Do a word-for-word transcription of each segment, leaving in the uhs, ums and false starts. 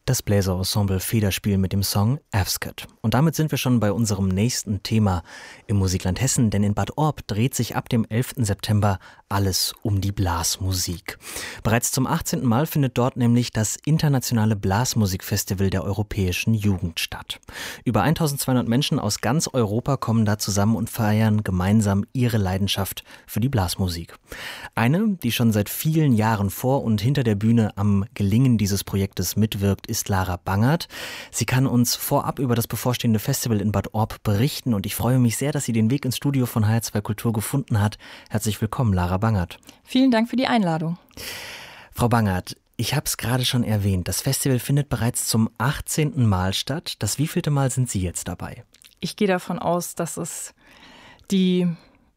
Das Bläserensemble Federspiel mit dem Song Avsket. Und damit sind wir schon bei unserem nächsten Thema im Musikland Hessen, denn in Bad Orb dreht sich ab dem elften September alles um die Blasmusik. Bereits zum achtzehnten Mal findet dort nämlich das internationale Blasmusikfestival der europäischen Jugend statt. Über eintausendzweihundert Menschen aus ganz Europa kommen da zusammen und feiern gemeinsam ihre Leidenschaft für die Blasmusik. Eine, die schon seit vielen Jahren vor und hinter der Bühne am Gelingen dieses Projektes mitwirkt, ist Lara Bangert. Sie kann uns vorab über das bevorstehende Festival in Bad Orb berichten und ich freue mich sehr, dass sie den Weg ins Studio von H R zwei Kultur gefunden hat. Herzlich willkommen, Lara Bangert. Vielen Dank für die Einladung. Frau Bangert, ich habe es gerade schon erwähnt, das Festival findet bereits zum achtzehnten Mal statt. Das wievielte Mal sind Sie jetzt dabei? Ich gehe davon aus, dass es die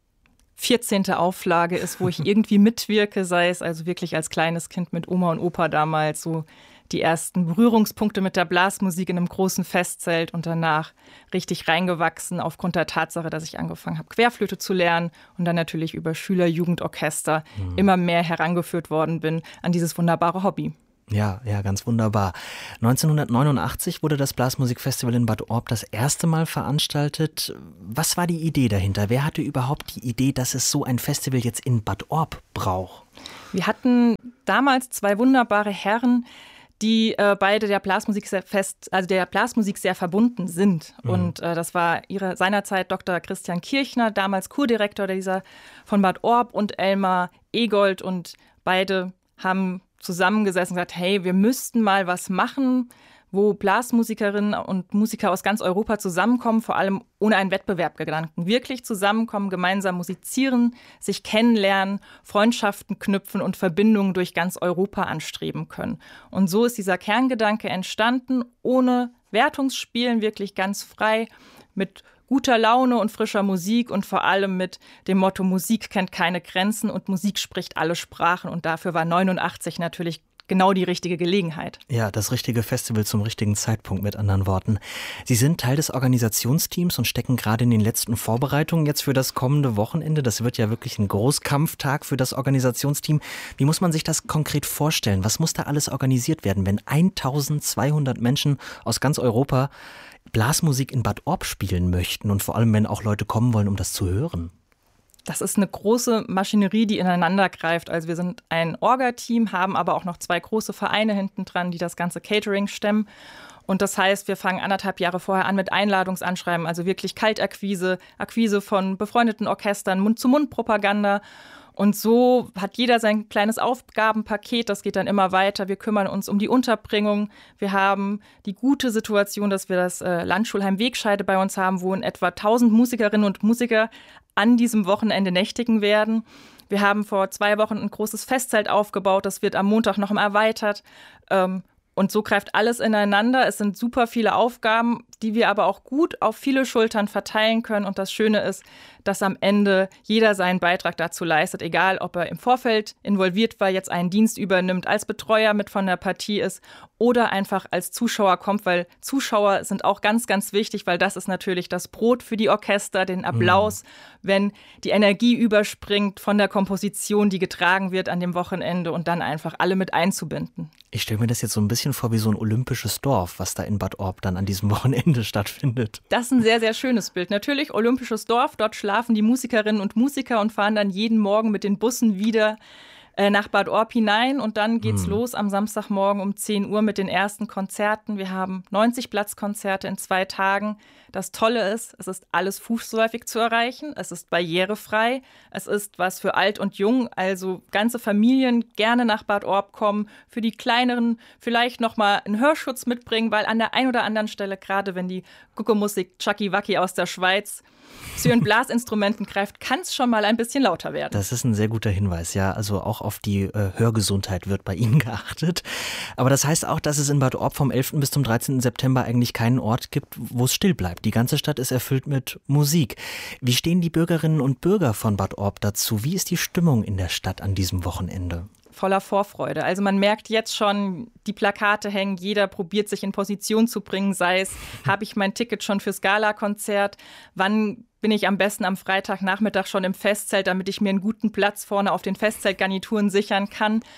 vierzehnte Auflage ist, wo ich irgendwie mitwirke, sei es also wirklich als kleines Kind mit Oma und Opa damals so die ersten Berührungspunkte mit der Blasmusik in einem großen Festzelt und danach richtig reingewachsen aufgrund der Tatsache, dass ich angefangen habe, Querflöte zu lernen und dann natürlich über Schüler-Jugendorchester mhm. immer mehr herangeführt worden bin an dieses wunderbare Hobby. Ja, ja, ganz wunderbar. neunzehnhundertneunundachtzig wurde das Blasmusikfestival in Bad Orb das erste Mal veranstaltet. Was war die Idee dahinter? Wer hatte überhaupt die Idee, dass es so ein Festival jetzt in Bad Orb braucht? Wir hatten damals zwei wunderbare Herren, die äh, beide der Blasmusik sehr fest, also der Blasmusik sehr verbunden sind. Mhm. Und äh, das war ihre, seinerzeit Doktor Christian Kirchner, damals Kurdirektor dieser von Bad Orb, und Elmar Egold. Und beide haben zusammengesessen und gesagt, hey, wir müssten mal was machen, wo Blasmusikerinnen und Musiker aus ganz Europa zusammenkommen, vor allem ohne einen Wettbewerbgedanken. Wirklich zusammenkommen, gemeinsam musizieren, sich kennenlernen, Freundschaften knüpfen und Verbindungen durch ganz Europa anstreben können. Und so ist dieser Kerngedanke entstanden, ohne Wertungsspielen, wirklich ganz frei, mit guter Laune und frischer Musik und vor allem mit dem Motto, Musik kennt keine Grenzen und Musik spricht alle Sprachen. Und dafür war neunundachtzig natürlich genau die richtige Gelegenheit. Ja, das richtige Festival zum richtigen Zeitpunkt, mit anderen Worten. Sie sind Teil des Organisationsteams und stecken gerade in den letzten Vorbereitungen jetzt für das kommende Wochenende. Das wird ja wirklich ein Großkampftag für das Organisationsteam. Wie muss man sich das konkret vorstellen? Was muss da alles organisiert werden, wenn eintausendzweihundert Menschen aus ganz Europa Blasmusik in Bad Orb spielen möchten und vor allem, wenn auch Leute kommen wollen, um das zu hören? Das ist eine große Maschinerie, die ineinander greift. Also wir sind ein Orga-Team, haben aber auch noch zwei große Vereine hinten dran, die das ganze Catering stemmen. Und das heißt, wir fangen anderthalb Jahre vorher an mit Einladungsanschreiben, also wirklich Kaltakquise, Akquise von befreundeten Orchestern, Mund-zu-Mund-Propaganda. Und so hat jeder sein kleines Aufgabenpaket, das geht dann immer weiter. Wir kümmern uns um die Unterbringung. Wir haben die gute Situation, dass wir das äh, Landschulheim Wegscheide bei uns haben, wo in etwa tausend Musikerinnen und Musiker an diesem Wochenende nächtigen werden. Wir haben vor zwei Wochen ein großes Festzelt aufgebaut, das wird am Montag noch mal erweitert. Ähm, Und so greift alles ineinander. Es sind super viele Aufgaben, die wir aber auch gut auf viele Schultern verteilen können. Und das Schöne ist, dass am Ende jeder seinen Beitrag dazu leistet, egal ob er im Vorfeld involviert war, jetzt einen Dienst übernimmt, als Betreuer mit von der Partie ist oder einfach als Zuschauer kommt, weil Zuschauer sind auch ganz, ganz wichtig, weil das ist natürlich das Brot für die Orchester, den Applaus, mhm. wenn die Energie überspringt von der Komposition, die getragen wird an dem Wochenende und dann einfach alle mit einzubinden. Ich stelle mir das jetzt so ein bisschen vor wie so ein olympisches Dorf, was da in Bad Orb dann an diesem Wochenende stattfindet. Das ist ein sehr, sehr schönes Bild. Natürlich olympisches Dorf, dort schlafen die Musikerinnen und Musiker und fahren dann jeden Morgen mit den Bussen wieder äh, nach Bad Orb hinein. Und dann geht's hm. los am Samstagmorgen um zehn Uhr mit den ersten Konzerten. Wir haben neunzig Platzkonzerte in zwei Tagen. Das Tolle ist, es ist alles fußläufig zu erreichen, es ist barrierefrei, es ist was für alt und jung, also ganze Familien gerne nach Bad Orb kommen, für die Kleineren vielleicht nochmal einen Hörschutz mitbringen, weil an der einen oder anderen Stelle, gerade wenn die Gucke-Musik Chucky Wacky aus der Schweiz zu ihren Blasinstrumenten greift, kann es schon mal ein bisschen lauter werden. Das ist ein sehr guter Hinweis, ja, also auch auf die äh, Hörgesundheit wird bei Ihnen geachtet. Aber das heißt auch, dass es in Bad Orb vom elften bis zum dreizehnten September eigentlich keinen Ort gibt, wo es still bleibt. Die ganze Stadt ist erfüllt mit Musik. Wie stehen die Bürgerinnen und Bürger von Bad Orb dazu? Wie ist die Stimmung in der Stadt an diesem Wochenende? Voller Vorfreude. Also man merkt jetzt schon, die Plakate hängen, jeder probiert sich in Position zu bringen, sei es, habe ich mein Ticket schon fürs Gala-Konzert, wann bin ich am besten am Freitagnachmittag schon im Festzelt, damit ich mir einen guten Platz vorne auf den Festzeltgarnituren sichern kann.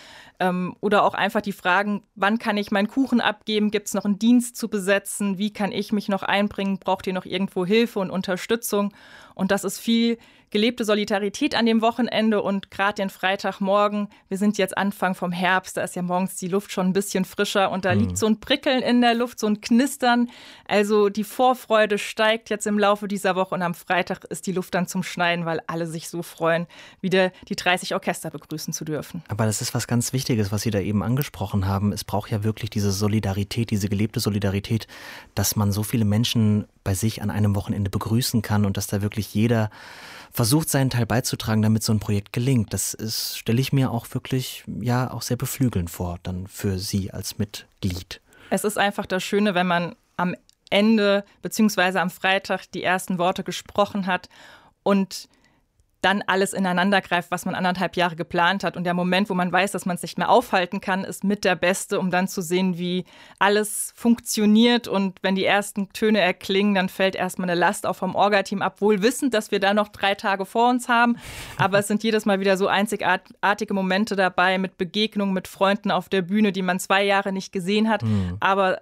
Ähm, oder auch einfach die Fragen, wann kann ich meinen Kuchen abgeben? Gibt es noch einen Dienst zu besetzen? Wie kann ich mich noch einbringen? Braucht ihr noch irgendwo Hilfe und Unterstützung? Und das ist viel gelebte Solidarität an dem Wochenende und gerade den Freitagmorgen, wir sind jetzt Anfang vom Herbst, da ist ja morgens die Luft schon ein bisschen frischer und da mhm. liegt so ein Prickeln in der Luft, so ein Knistern. Also die Vorfreude steigt jetzt im Laufe dieser Woche und am Freitag ist die Luft dann zum Schneiden, weil alle sich so freuen, wieder die dreißig Orchester begrüßen zu dürfen. Aber das ist was ganz Wichtiges, was Sie da eben angesprochen haben. Es braucht ja wirklich diese Solidarität, diese gelebte Solidarität, dass man so viele Menschen bei sich an einem Wochenende begrüßen kann und dass da wirklich jeder versucht, seinen Teil beizutragen, damit so ein Projekt gelingt. Das ist, stelle ich mir auch wirklich, ja, auch sehr beflügelnd vor, dann für Sie als Mitglied. Es ist einfach das Schöne, wenn man am Ende beziehungsweise am Freitag die ersten Worte gesprochen hat und dann alles ineinander greift, was man anderthalb Jahre geplant hat. Und der Moment, wo man weiß, dass man es nicht mehr aufhalten kann, ist mit der beste, um dann zu sehen, wie alles funktioniert. Und wenn die ersten Töne erklingen, dann fällt erstmal eine Last auch vom Orga-Team ab, wohl wissend, dass wir da noch drei Tage vor uns haben. Aber es sind jedes Mal wieder so einzigartige Momente dabei mit Begegnungen mit Freunden auf der Bühne, die man zwei Jahre nicht gesehen hat. Mhm. Aber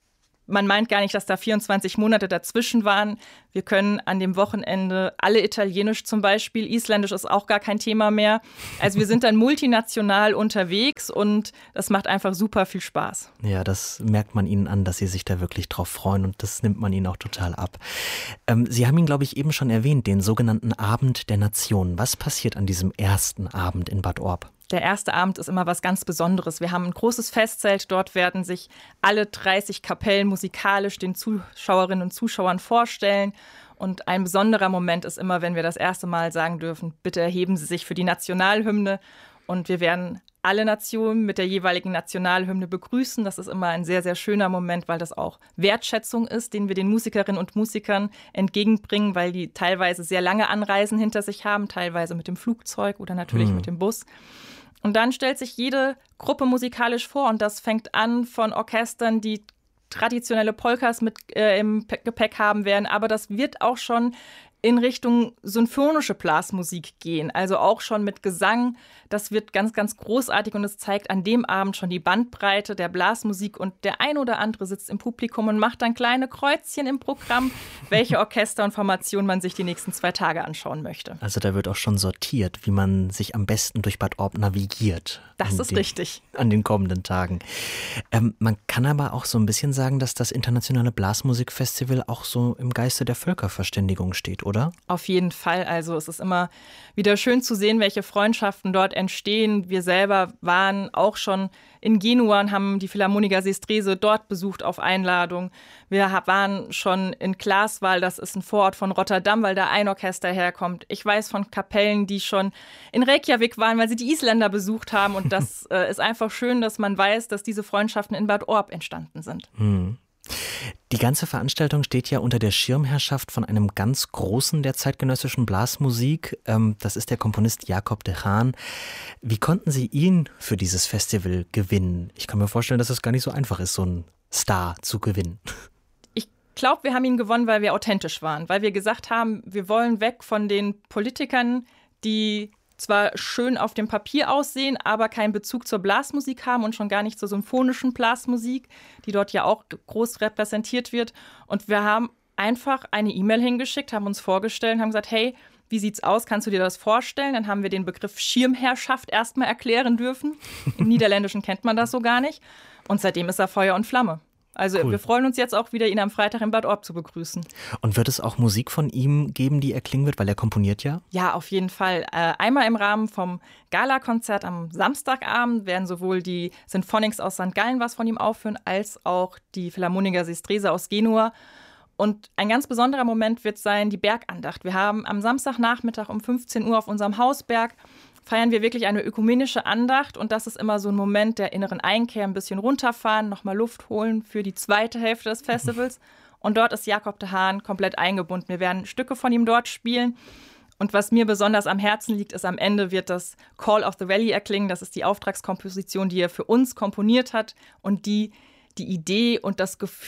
man meint gar nicht, dass da vierundzwanzig Monate dazwischen waren. Wir können an dem Wochenende alle Italienisch zum Beispiel. Isländisch ist auch gar kein Thema mehr. Also wir sind dann multinational unterwegs und das macht einfach super viel Spaß. Ja, das merkt man Ihnen an, dass Sie sich da wirklich drauf freuen und das nimmt man Ihnen auch total ab. Ähm, Sie haben ihn, glaube ich, eben schon erwähnt, den sogenannten Abend der Nationen. Was passiert an diesem ersten Abend in Bad Orb? Der erste Abend ist immer was ganz Besonderes. Wir haben ein großes Festzelt. Dort werden sich alle dreißig Kapellen musikalisch den Zuschauerinnen und Zuschauern vorstellen. Und ein besonderer Moment ist immer, wenn wir das erste Mal sagen dürfen, bitte erheben Sie sich für die Nationalhymne. Und wir werden alle Nationen mit der jeweiligen Nationalhymne begrüßen. Das ist immer ein sehr, sehr schöner Moment, weil das auch Wertschätzung ist, den wir den Musikerinnen und Musikern entgegenbringen, weil die teilweise sehr lange Anreisen hinter sich haben, teilweise mit dem Flugzeug oder natürlich mhm. mit dem Bus. Und dann stellt sich jede Gruppe musikalisch vor und das fängt an von Orchestern, die traditionelle Polkas mit äh, im Gepäck haben werden, aber das wird auch schon in Richtung symphonische Blasmusik gehen, also auch schon mit Gesang. Das wird ganz, ganz großartig und es zeigt an dem Abend schon die Bandbreite der Blasmusik und der ein oder andere sitzt im Publikum und macht dann kleine Kreuzchen im Programm, welche Orchester und Formation man sich die nächsten zwei Tage anschauen möchte. Also da wird auch schon sortiert, wie man sich am besten durch Bad Orb navigiert. Das ist den, richtig. An den kommenden Tagen. Ähm, man kann aber auch so ein bisschen sagen, dass das Internationale Blasmusikfestival auch so im Geiste der Völkerverständigung steht, oder? Auf jeden Fall. Also es ist immer wieder schön zu sehen, welche Freundschaften dort entstehen. Wir selber waren auch schon in Genua und haben die Philharmoniker Sestrese dort besucht auf Einladung. Wir waren schon in Glaswald, das ist ein Vorort von Rotterdam, weil da ein Orchester herkommt. Ich weiß von Kapellen, die schon in Reykjavik waren, weil sie die Isländer besucht haben. Und das äh, ist einfach schön, dass man weiß, dass diese Freundschaften in Bad Orb entstanden sind. Hm. Die ganze Veranstaltung steht ja unter der Schirmherrschaft von einem ganz Großen der zeitgenössischen Blasmusik. Ähm, das ist der Komponist Jacob de Haan. Wie konnten Sie ihn für dieses Festival gewinnen? Ich kann mir vorstellen, dass es gar nicht so einfach ist, so einen Star zu gewinnen. Ich glaube, wir haben ihn gewonnen, weil wir authentisch waren, weil wir gesagt haben, wir wollen weg von den Politikern, die zwar schön auf dem Papier aussehen, aber keinen Bezug zur Blasmusik haben und schon gar nicht zur symphonischen Blasmusik, die dort ja auch groß repräsentiert wird. Und wir haben einfach eine E-Mail hingeschickt, haben uns vorgestellt und haben gesagt, hey, wie sieht's aus? Kannst du dir das vorstellen? Dann haben wir den Begriff Schirmherrschaft erstmal erklären dürfen. Im Niederländischen kennt man das so gar nicht. Und seitdem ist er Feuer und Flamme. Also cool. Wir freuen uns jetzt auch wieder, ihn am Freitag in Bad Orb zu begrüßen. Und wird es auch Musik von ihm geben, die erklingen wird, weil er komponiert ja? Ja, auf jeden Fall. Äh, einmal im Rahmen vom Gala-Konzert am Samstagabend werden sowohl die Sinfonics aus Sankt Gallen was von ihm aufführen, als auch die Philharmoniker Sestrese aus Genua. Und ein ganz besonderer Moment wird sein die Bergandacht. Wir haben am Samstagnachmittag um fünfzehn Uhr auf unserem Hausberg feiern wir wirklich eine ökumenische Andacht und das ist immer so ein Moment der inneren Einkehr, ein bisschen runterfahren, nochmal Luft holen für die zweite Hälfte des Festivals und dort ist Jacob de Haan komplett eingebunden. Wir werden Stücke von ihm dort spielen und was mir besonders am Herzen liegt, ist am Ende wird das Call of the Valley erklingen, das ist die Auftragskomposition, die er für uns komponiert hat und die die Idee und das Gefühl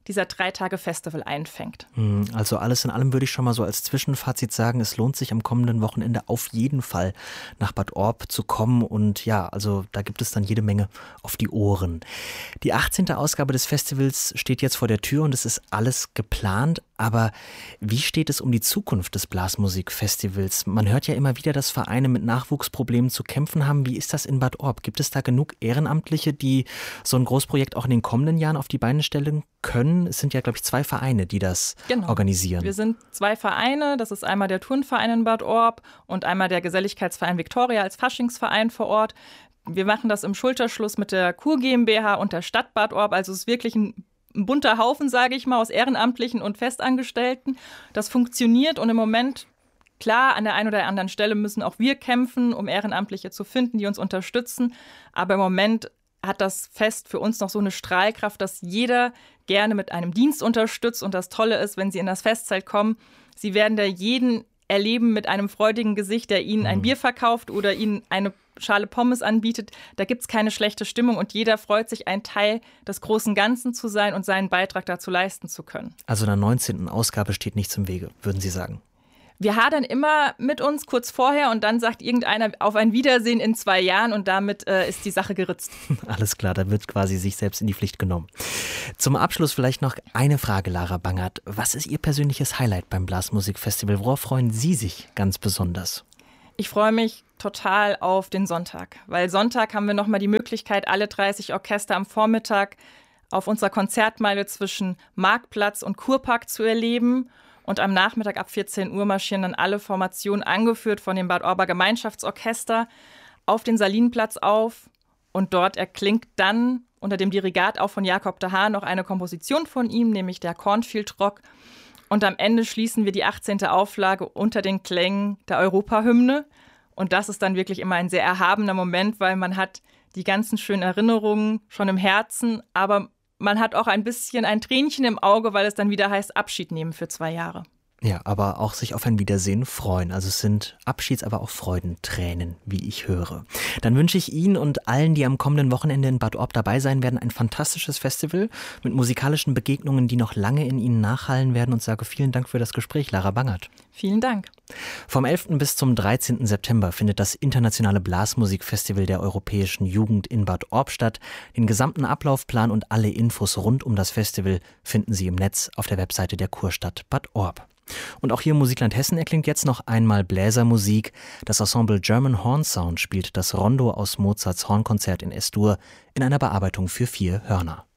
dieser drei Tage Festival einfängt. Also alles in allem würde ich schon mal so als Zwischenfazit sagen, es lohnt sich am kommenden Wochenende auf jeden Fall nach Bad Orb zu kommen und ja, also da gibt es dann jede Menge auf die Ohren. Die achtzehnte Ausgabe des Festivals steht jetzt vor der Tür und es ist alles geplant, aber wie steht es um die Zukunft des Blasmusikfestivals? Man hört ja immer wieder, dass Vereine mit Nachwuchsproblemen zu kämpfen haben. Wie ist das in Bad Orb? Gibt es da genug Ehrenamtliche, die so ein Großprojekt auch in den kommenden Jahren auf die Beine stellen können? Es sind ja, glaube ich, zwei Vereine, die das genau. organisieren. Wir sind zwei Vereine. Das ist einmal der Turnverein in Bad Orb und einmal der Geselligkeitsverein Viktoria als Faschingsverein vor Ort. Wir machen das im Schulterschluss mit der Kur GmbH und der Stadt Bad Orb. Also es ist wirklich ein ein bunter Haufen, sage ich mal, aus Ehrenamtlichen und Festangestellten. Das funktioniert und im Moment, klar, an der einen oder anderen Stelle müssen auch wir kämpfen, um Ehrenamtliche zu finden, die uns unterstützen. Aber im Moment hat das Fest für uns noch so eine Strahlkraft, dass jeder gerne mit einem Dienst unterstützt. Und das Tolle ist, wenn Sie in das Festzelt kommen, Sie werden da jeden erleben mit einem freudigen Gesicht, der Ihnen ein Bier verkauft oder Ihnen eine Schale Pommes anbietet. Da gibt es keine schlechte Stimmung und jeder freut sich, ein Teil des großen Ganzen zu sein und seinen Beitrag dazu leisten zu können. Also in der neunzehnten Ausgabe steht nichts im Wege, würden Sie sagen? Wir hadern immer mit uns kurz vorher und dann sagt irgendeiner auf ein Wiedersehen in zwei Jahren und damit äh, ist die Sache geritzt. Alles klar, da wird quasi sich selbst in die Pflicht genommen. Zum Abschluss vielleicht noch eine Frage, Lara Bangert. Was ist Ihr persönliches Highlight beim Blasmusikfestival? Worauf freuen Sie sich ganz besonders? Ich freue mich total auf den Sonntag, weil Sonntag haben wir nochmal die Möglichkeit, alle dreißig Orchester am Vormittag auf unserer Konzertmeile zwischen Marktplatz und Kurpark zu erleben. Und am Nachmittag ab vierzehn Uhr marschieren dann alle Formationen, angeführt von dem Bad Orber Gemeinschaftsorchester, auf den Salinplatz auf. Und dort erklingt dann unter dem Dirigat auch von Jakob de Haan noch eine Komposition von ihm, nämlich der Cornfield Rock. Und am Ende schließen wir die achtzehnte Auflage unter den Klängen der Europahymne. Und das ist dann wirklich immer ein sehr erhabener Moment, weil man hat die ganzen schönen Erinnerungen schon im Herzen, aber man hat auch ein bisschen ein Tränchen im Auge, weil es dann wieder heißt Abschied nehmen für zwei Jahre. Ja, aber auch sich auf ein Wiedersehen freuen. Also es sind Abschieds-, aber auch Freudentränen, wie ich höre. Dann wünsche ich Ihnen und allen, die am kommenden Wochenende in Bad Orb dabei sein werden, ein fantastisches Festival mit musikalischen Begegnungen, die noch lange in Ihnen nachhallen werden und sage vielen Dank für das Gespräch, Lara Bangert. Vielen Dank. Vom elften bis zum dreizehnten September findet das internationale Blasmusikfestival der europäischen Jugend in Bad Orb statt. Den gesamten Ablaufplan und alle Infos rund um das Festival finden Sie im Netz auf der Webseite der Kurstadt Bad Orb. Und auch hier im Musikland Hessen erklingt jetzt noch einmal Bläsermusik. Das Ensemble German Horn Sound spielt das Rondo aus Mozarts Hornkonzert in Es-Dur in einer Bearbeitung für vier Hörner.